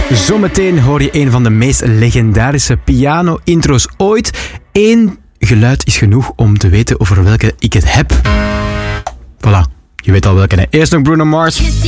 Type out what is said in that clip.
Zometeen hoor je een van de meest legendarische piano-intro's ooit. Eén geluid is genoeg om te weten over welke ik het heb. Voilà, je weet al welke. Eerst nog Bruno Mars.